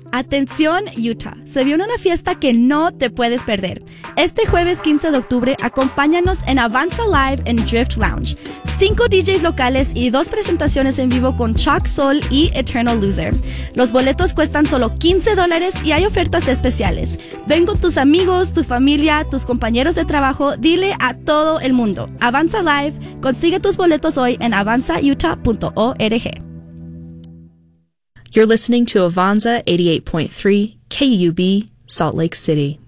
Atención, Utah. Se viene una fiesta que no te puedes perder. Este jueves 15 de octubre, acompáñanos en Avanza Live en Drift Lounge. 5 DJs locales y 2 presentaciones en vivo con Chalk Soul y Eternal Loser. Los boletos cuestan solo $15 y hay ofertas especiales. Ven con tus amigos, tu familia, tus compañeros de trabajo. Dile a todo el mundo. Avanza Live. Consigue tus boletos hoy en avanzautah.org. You're listening to Avanza 88.3 KUB, Salt Lake City.